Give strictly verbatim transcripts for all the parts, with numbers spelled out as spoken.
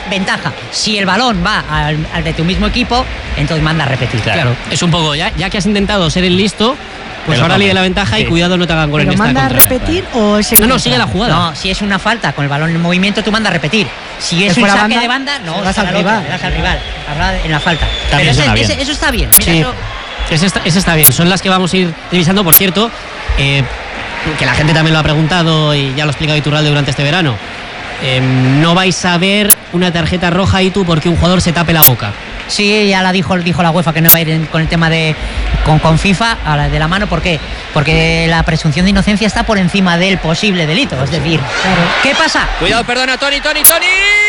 ventaja. Si el balón va al, al de tu mismo equipo, entonces manda a repetir. Claro, claro. Es un poco, ya, ya que has intentado ser el listo, pues ahora lee la ventaja, sí. Y cuidado no te hagan gol en esta ¿Pero manda a contra, repetir claro. o es el No, no, sigue la jugada. No, si es una falta con el balón en movimiento, tú mandas a repetir. Si es un saque banda, de banda, no, vas al rival. Le das al rival, habrá en la falta. También Pero ese, ese, eso está bien. Mira, sí. eso... Ese, está, ese está bien. Son las que vamos a ir revisando, por cierto, eh, que la gente también lo ha preguntado y ya lo ha explicado Iturralde durante este verano. Eh, no vais a ver una tarjeta roja y tú porque un jugador se tape la boca. Sí, ya la dijo, dijo la UEFA que no va a ir en, con el tema de con, con FIFA a la de la mano. ¿Por qué? Porque la presunción de inocencia está por encima del posible delito. Es decir, claro. ¿Qué pasa? Cuidado, perdona, Toni, Toni, Toni.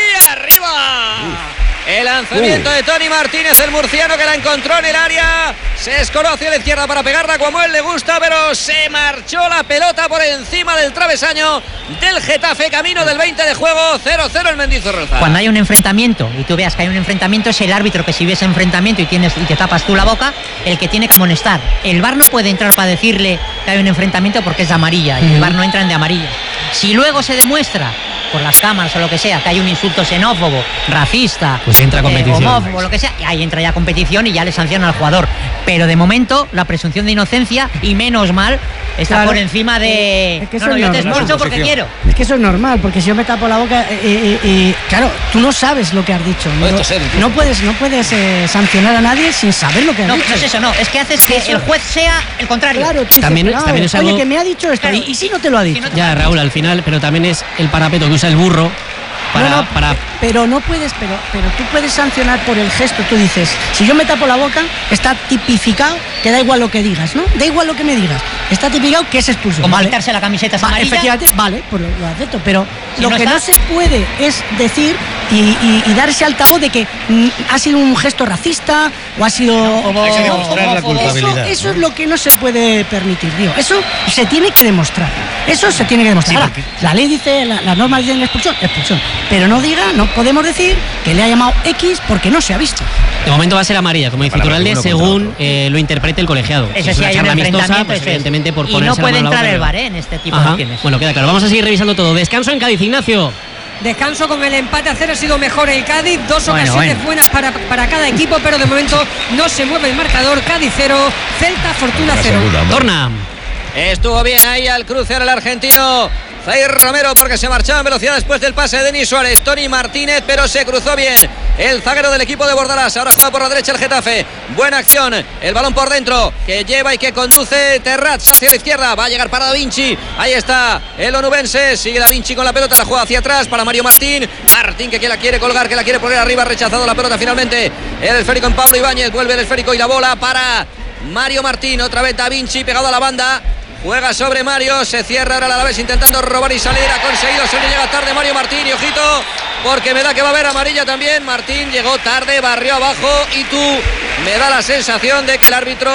¡Arriba! Uf. El lanzamiento uh. de Toni Martínez, el murciano, que la encontró en el área. Se escoró hacia la izquierda para pegarla como a él le gusta, pero se marchó la pelota por encima del travesaño del Getafe, camino del veinte de juego. Cero cero el Mendizorroza. Cuando hay un enfrentamiento y tú veas que hay un enfrentamiento, es el árbitro que, si ves enfrentamiento y, tienes, y te tapas tú la boca, el que tiene que amonestar. El V A R no puede entrar para decirle que hay un enfrentamiento porque es de amarilla, y el V A R no entra en de amarilla. Si luego se demuestra por las cámaras o lo que sea que hay un insulto xenófobo, racista, pues entra competición, eh, homófobo, lo que sea, y ahí entra ya competición y ya le sanciona al jugador. Pero de momento la presunción de inocencia, y menos mal, está claro. por encima de es que no, no, yo te expulso porque quiero. Es que eso es normal, porque si yo me tapo la boca, eh, eh, eh, claro, tú no sabes lo que has dicho. No, no puedes, no puedes eh, sancionar a nadie sin saber lo que has no, dicho. No es eso, no, es que haces que eso, el juez sea el contrario. Claro, tú dices, también, claro, también es algo... Oye, que me ha dicho esto, claro. y, y si no te lo ha dicho. Si no te ya, Raúl, al final, pero también es el parapeto que usa el burro. Para, no, no, para... pero no puedes, pero, pero tú puedes sancionar por el gesto. Tú dices, si yo me tapo la boca, está tipificado que da igual lo que digas, ¿no? Da igual lo que me digas. Está tipificado que es expulsión. Como ¿vale? quitarse la camiseta Va, amarilla. efectivamente, vale, pues lo, lo acepto. Pero si lo no que está... no se puede es decir y, y, y dar ese altavoz de que mm, ha sido un gesto racista o ha sido... No, hay que demostrar la culpabilidad. Eso, eso ¿no? es lo que no se puede permitir, digo. Eso se tiene que demostrar. Eso se tiene que demostrar. Sí, porque... Ahora, la ley dice, la, las normas dicen expulsión, expulsión. Pero no diga, no podemos decir que le ha llamado X porque no se ha visto. De momento va a ser amarilla, como dice Iturralde, según eh, lo interprete el colegiado. Eso es sí, una hay charla un amistosa, pues, es. evidentemente por y ponerse no puede la mano entrar la el V A R ¿eh? en este tipo Ajá. de acciones. Bueno, queda claro. Vamos a seguir revisando todo. Descanso en Cádiz, Ignacio. Descanso con el empate a cero, ha sido mejor el Cádiz, dos bueno, ocasiones bueno. buenas para, para cada equipo, pero de momento no se mueve el marcador. Cádiz cero, Celta Fortuna cero. Torna. Estuvo bien ahí al cruce el argentino Zair Romero, porque se marchaba en velocidad después del pase de Denis Suárez. Toni Martínez, pero se cruzó bien el zaguero del equipo de Bordalás. Ahora juega por la derecha el Getafe. Buena acción, el balón por dentro que lleva y que conduce Terrats hacia la izquierda. Va a llegar para Da Vinci. Ahí está el onubense. Sigue Da Vinci con la pelota, la juega hacia atrás para Mario Martín. Martín que la quiere colgar, que la quiere poner arriba. Rechazado la pelota finalmente. El esférico en Pablo Ibáñez. Vuelve el esférico y la bola para Mario Martín. Otra vez Da Vinci pegado a la banda. Juega sobre Mario, se cierra ahora a la vez intentando robar y salir. Ha conseguido, se le llega tarde Mario Martín. Y ojito, porque me da que va a haber amarilla también. Martín llegó tarde, barrió abajo. Y tú, me da la sensación de que el árbitro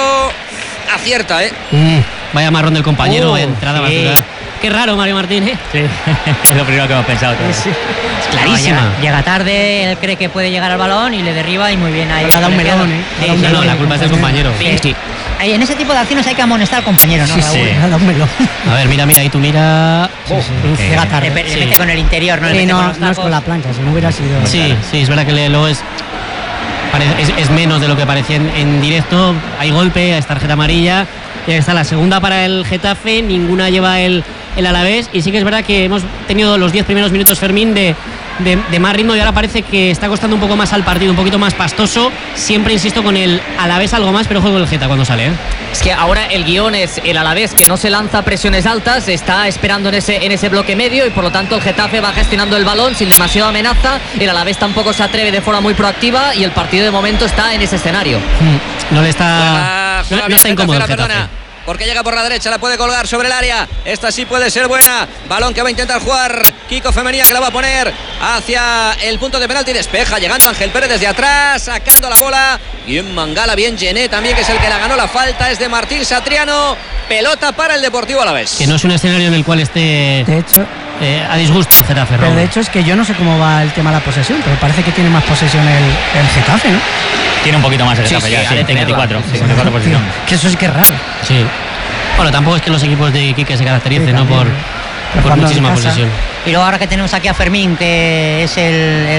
acierta, ¿eh? Mm, vaya marrón del compañero, uh, entrada sí. basura. Qué raro, Mario Martín, ¿eh? Sí, es lo primero que hemos pensado todos. Sí. Es clarísima. No, llega, llega tarde, él cree que puede llegar al balón y le derriba y muy bien ahí. Le ha dado un melón, ¿eh? Sí, no, sí, no, sí, la culpa es del compañero. Sí. Sí. Ahí, en ese tipo de acciones hay que amonestar al compañero, ¿no, Sí, Raúl? sí. Le ha dado un melón. A ver, mira, mira, ahí tú mira. Sí, sí. Uf, Llega tarde. Le, le Sí. mete con el interior, no le Sí, mete no, con los no es tacos. con la plancha, si no hubiera sido... Sí, sí, es verdad que le- luego es, pare- es, es menos de lo que parecía en, en directo. Hay golpe, es tarjeta amarilla. Y ahí está la segunda para el Getafe, ninguna lleva el, el Alavés. Y sí que es verdad que hemos tenido los diez primeros minutos, Fermín, de, de, de más ritmo, y ahora parece que está costando un poco más al partido, un poquito más pastoso. Siempre insisto con el Alavés algo más, pero juego el Geta cuando sale, ¿eh? Es que ahora el guión es el Alavés, que no se lanza a presiones altas, está esperando en ese, en ese bloque medio, y por lo tanto el Getafe va gestionando el balón sin demasiada amenaza. El Alavés tampoco se atreve de forma muy proactiva y el partido de momento está en ese escenario. Mm, No le está, Juega, juega no, no bien está incómodo el Getafe, la Getafe. perdona, porque llega por la derecha, la puede colgar sobre el área. Esta sí puede ser buena. Balón que va a intentar jugar Kiko Femenía, que la va a poner hacia el punto de penalti. Despeja, llegando Ángel Pérez desde atrás, sacando la bola. Bien Mangala, bien Gené también, que es el que la ganó. La falta es de Martín Satriano. Pelota para el Deportivo Alavés. Que no es un escenario en el cual esté De hecho, eh, a disgusto el Getafe, pero Raúl. de hecho es que yo no sé cómo va el tema de la posesión, pero parece que tiene más posesión el, el Getafe, ¿no? Tiene un poquito más el Sí, Getafe sí, ya, ha sí, de tenerlo. veinticuatro, Sí, cincuenta y cuatro posición. Que eso sí que es raro. Sí. Bueno, tampoco es que los equipos de Iquique se caractericen, Sí, ¿no? también. Por, Pero por jugando en muchísima casa. posesión. Y luego ahora que tenemos aquí a Fermín, que es el, el